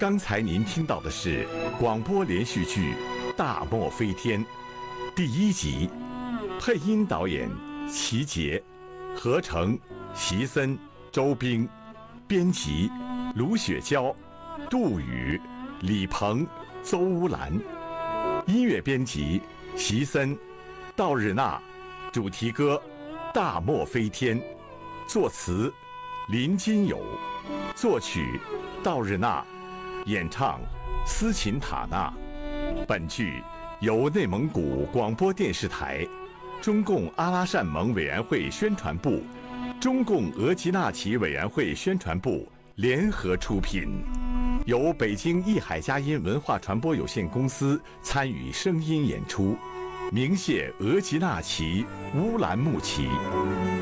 刚才您听到的是广播连续剧《大漠飞天》第1集，配音导演齐杰，合成席森、周兵，编辑卢雪娇、杜宇、李鹏、邹乌兰，音乐编辑席森、道日娜，主题歌《大漠飞天》，作词林金友，作曲道日娜，演唱斯琴塔纳。本剧由内蒙古广播电视台、中共阿拉善盟委员会宣传部、中共额济纳旗委员会宣传部联合出品，由北京艺海佳音文化传播有限公司参与声音演出，鸣谢额济纳旗、乌兰牧旗。